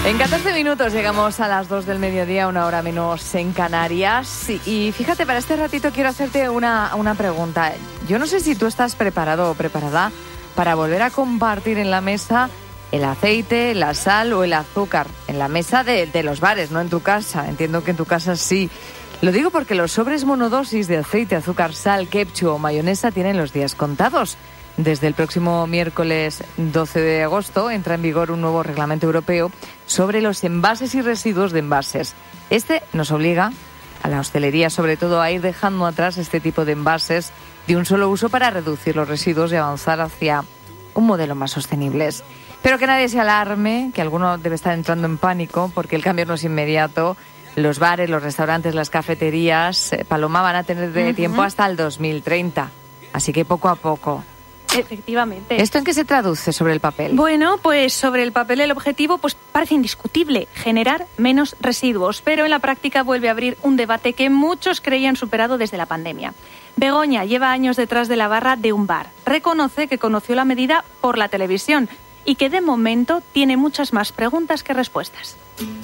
En 14 minutos llegamos a las 2 del mediodía, una hora menos en Canarias. Y fíjate, para este ratito quiero hacerte una pregunta. Yo no sé si tú estás preparado o preparada para volver a compartir en la mesa el aceite, la sal o el azúcar. En la mesa de los bares, no en tu casa. Entiendo que en tu casa sí. Lo digo porque los sobres monodosis de aceite, azúcar, sal, ketchup o mayonesa tienen los días contados. Desde el próximo miércoles 12 de agosto entra en vigor un nuevo reglamento europeo sobre los envases y residuos de envases. Este nos obliga a la hostelería, sobre todo, a ir dejando atrás este tipo de envases de un solo uso para reducir los residuos y avanzar hacia un modelo más sostenible. Pero que nadie se alarme, que alguno debe estar entrando en pánico porque el cambio no es inmediato. Los bares, los restaurantes, las cafeterías, Paloma, van a tener de tiempo hasta el 2030. Así que poco a poco. Efectivamente. ¿Esto en qué se traduce sobre el papel? Bueno, pues sobre el papel el objetivo pues parece indiscutible, generar menos residuos, pero en la práctica vuelve a abrir un debate que muchos creían superado desde la pandemia. Begoña lleva años detrás de la barra de un bar. Reconoce que conoció la medida por la televisión y que de momento tiene muchas más preguntas que respuestas.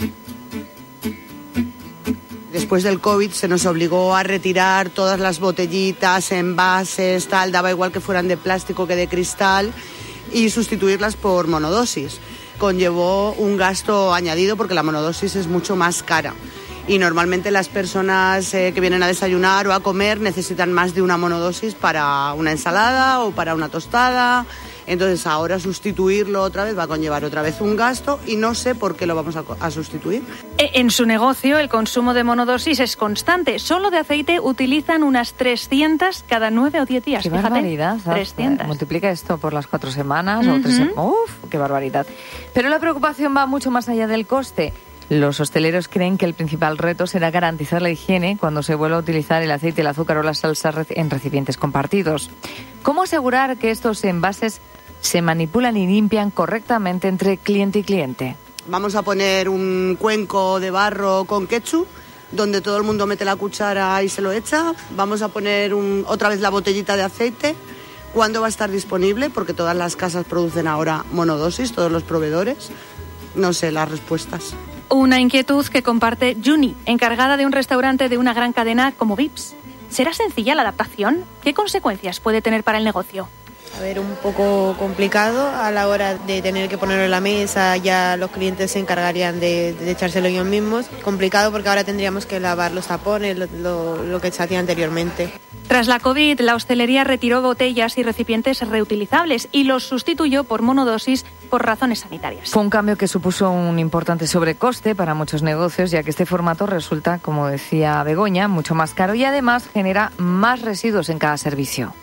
Después del COVID se nos obligó a retirar todas las botellitas, envases, tal, daba igual que fueran de plástico que de cristal, y sustituirlas por monodosis. Conllevó un gasto añadido porque la monodosis es mucho más cara. Y normalmente las personas que vienen a desayunar o a comer necesitan más de una monodosis para una ensalada o para una tostada. Entonces ahora sustituirlo otra vez va a conllevar otra vez un gasto y no sé por qué lo vamos a sustituir. En su negocio el consumo de monodosis es constante. Solo de aceite utilizan unas 300 cada 9 o 10 días. ¡Qué Fíjate, barbaridad! 300. Multiplica esto por las 4 semanas o 3 semanas. ¡Uf! ¡Qué barbaridad! Pero la preocupación va mucho más allá del coste. Los hosteleros creen que el principal reto será garantizar la higiene cuando se vuelva a utilizar el aceite, el azúcar o la salsa en recipientes compartidos. ¿Cómo asegurar que estos envases se manipulan y limpian correctamente entre cliente y cliente? Vamos a poner un cuenco de barro con ketchup, donde todo el mundo mete la cuchara y se lo echa. Vamos a poner otra vez la botellita de aceite. ¿Cuándo va a estar disponible? Porque todas las casas producen ahora monodosis, todos los proveedores. No sé las respuestas. Una inquietud que comparte Juni, encargada de un restaurante de una gran cadena como Vips. ¿Será sencilla la adaptación? ¿Qué consecuencias puede tener para el negocio? A ver, un poco complicado a la hora de tener que ponerlo en la mesa, ya los clientes se encargarían de echárselo ellos mismos. Complicado porque ahora tendríamos que lavar los tapones, lo que se hacía anteriormente. Tras la COVID, la hostelería retiró botellas y recipientes reutilizables y los sustituyó por monodosis por razones sanitarias. Fue un cambio que supuso un importante sobrecoste para muchos negocios, ya que este formato resulta, como decía Begoña, mucho más caro y además genera más residuos en cada servicio.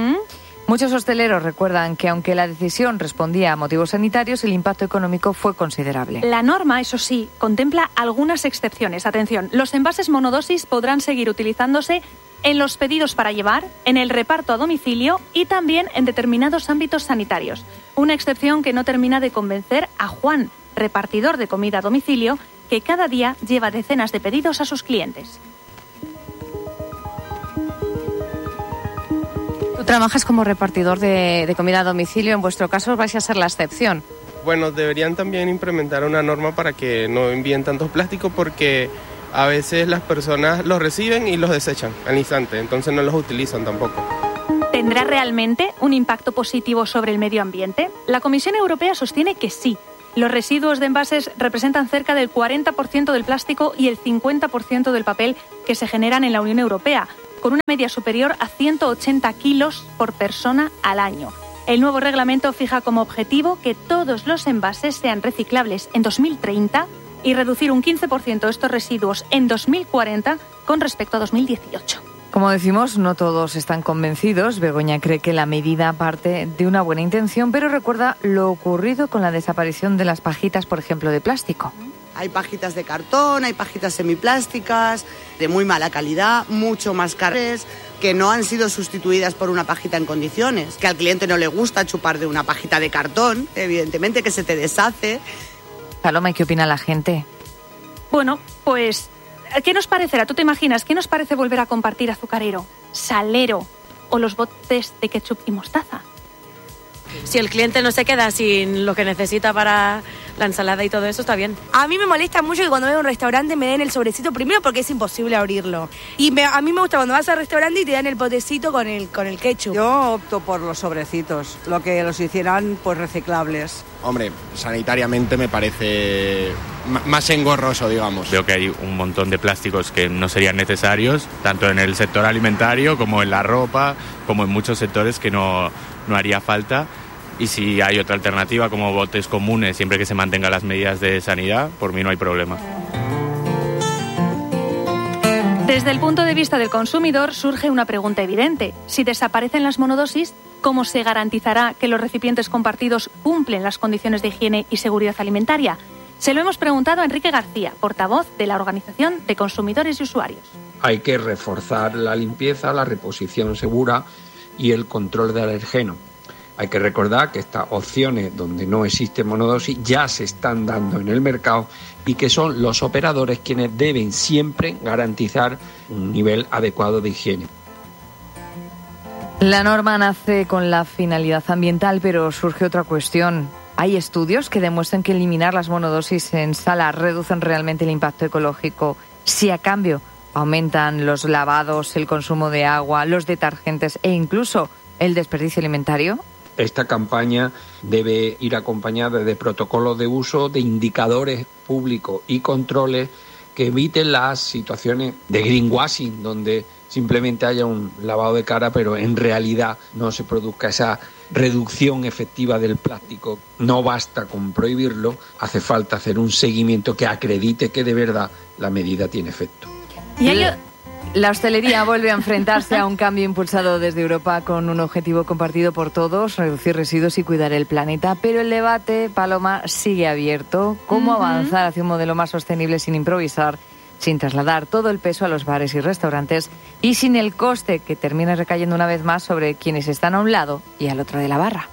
Muchos hosteleros recuerdan que aunque la decisión respondía a motivos sanitarios, el impacto económico fue considerable. La norma, eso sí, contempla algunas excepciones. Atención, los envases monodosis podrán seguir utilizándose en los pedidos para llevar, en el reparto a domicilio y también en determinados ámbitos sanitarios. Una excepción que no termina de convencer a Juan, repartidor de comida a domicilio, que cada día lleva decenas de pedidos a sus clientes. Tú trabajas como repartidor de comida a domicilio. En vuestro caso vais a ser la excepción. Bueno, deberían también implementar una norma para que no envíen tantos plásticos porque a veces las personas los reciben y los desechan al instante, entonces no los utilizan tampoco. ¿Tendrá realmente un impacto positivo sobre el medio ambiente? La Comisión Europea sostiene que sí. Los residuos de envases representan cerca del 40% del plástico y el 50% del papel que se generan en la Unión Europea, con una media superior a 180 kilos por persona al año. El nuevo reglamento fija como objetivo que todos los envases sean reciclables en 2030 y reducir un 15% estos residuos en 2040 con respecto a 2018. Como decimos, no todos están convencidos. Begoña cree que la medida parte de una buena intención, pero recuerda lo ocurrido con la desaparición de las pajitas, por ejemplo, de plástico. Hay pajitas de cartón, hay pajitas semiplásticas, de muy mala calidad, mucho más caras, que no han sido sustituidas por una pajita en condiciones. Que al cliente no le gusta chupar de una pajita de cartón, evidentemente, que se te deshace. Paloma, ¿y qué opina la gente? Bueno, pues, ¿qué nos parecerá? ¿Tú te imaginas? ¿Qué nos parece volver a compartir azucarero, salero o los botes de ketchup y mostaza? si el cliente no se queda sin lo que necesita para la ensalada y todo eso, está bien. A mí me molesta mucho que cuando voy a un restaurante me den el sobrecito primero porque es imposible abrirlo. Y a mí me gusta cuando vas al restaurante y te dan el potecito con el ketchup. Yo opto por los sobrecitos, lo que los hicieran pues reciclables. Hombre, sanitariamente me parece más engorroso, digamos. Veo que hay un montón de plásticos que no serían necesarios, tanto en el sector alimentario como en la ropa, como en muchos sectores que no haría falta. Y si hay otra alternativa como botes comunes, siempre que se mantengan las medidas de sanidad, por mí no hay problema. Desde el punto de vista del consumidor surge una pregunta evidente. Si desaparecen las monodosis, ¿cómo se garantizará que los recipientes compartidos cumplen las condiciones de higiene y seguridad alimentaria? Se lo hemos preguntado a Enrique García, portavoz de la Organización de Consumidores y Usuarios. Hay que reforzar la limpieza, la reposición segura y el control de alergeno. Hay que recordar que estas opciones donde no existe monodosis ya se están dando en el mercado y que son los operadores quienes deben siempre garantizar un nivel adecuado de higiene. La norma nace con la finalidad ambiental, pero surge otra cuestión. ¿Hay estudios que demuestren que eliminar las monodosis en sala reducen realmente el impacto ecológico si a cambio aumentan los lavados, el consumo de agua, los detergentes e incluso el desperdicio alimentario? Esta campaña debe ir acompañada de protocolos de uso, de indicadores públicos y controles que eviten las situaciones de greenwashing, donde simplemente haya un lavado de cara, pero en realidad no se produzca esa reducción efectiva del plástico. No basta con prohibirlo, hace falta hacer un seguimiento que acredite que de verdad la medida tiene efecto. La hostelería vuelve a enfrentarse a un cambio impulsado desde Europa con un objetivo compartido por todos, reducir residuos y cuidar el planeta. Pero el debate, Paloma, sigue abierto. ¿Cómo avanzar hacia un modelo más sostenible sin improvisar, sin trasladar todo el peso a los bares y restaurantes y sin el coste que termina recayendo una vez más sobre quienes están a un lado y al otro de la barra?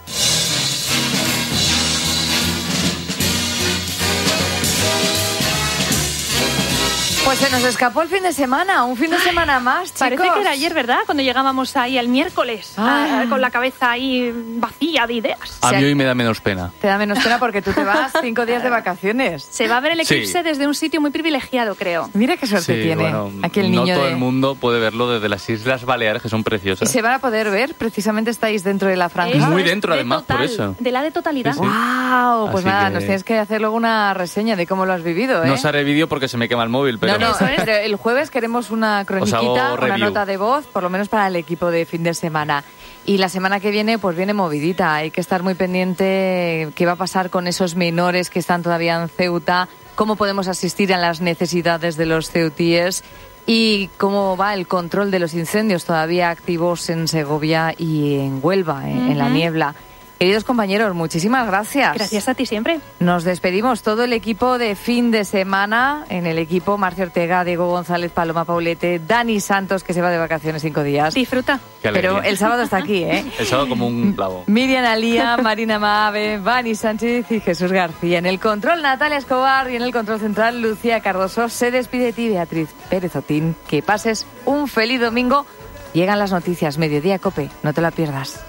Pues se nos escapó el fin de semana, un fin de semana más, chicos. Parece que era ayer, ¿verdad? Cuando llegábamos ahí el miércoles, con la cabeza ahí vacía de ideas. A mí hoy me da menos pena. Te da menos pena porque tú te vas 5 días de vacaciones. Se va a ver el eclipse desde un sitio muy privilegiado, creo. Mira qué suerte tiene aquel niño. No todo el mundo puede verlo desde las Islas Baleares, que son preciosas. Y se van a poder ver, precisamente estáis dentro de la franja. Muy dentro, además, total, por eso. De la de totalidad. Sí. ¡Wow! Pues Así nada, que nos tienes que hacer luego una reseña de cómo lo has vivido, ¿eh? No os haré vídeo porque se me quema el móvil, pero... No, pero el jueves queremos una croniquita, una nota de voz, por lo menos para el equipo de fin de semana. Y la semana que viene, pues viene movidita. Hay que estar muy pendiente qué va a pasar con esos menores que están todavía en Ceuta, cómo podemos asistir a las necesidades de los ceutíes y cómo va el control de los incendios todavía activos en Segovia y en Huelva, en la niebla. Queridos compañeros, muchísimas gracias. Gracias a ti siempre. Nos despedimos todo el equipo de fin de semana. En el equipo, Marcia Ortega, Diego González, Paloma Paulete, Dani Santos, que se va de vacaciones 5 días. Disfruta. Pero el sábado está aquí, ¿eh? El sábado como un clavo. Miriam Alía, Marina Maave, Vani Sánchez y Jesús García. En el control, Natalia Escobar, y en el control central, Lucía Cardoso. Se despide de ti, Beatriz Pérez Otín. Que pases un feliz domingo. Llegan las noticias, Mediodía Cope. No te la pierdas.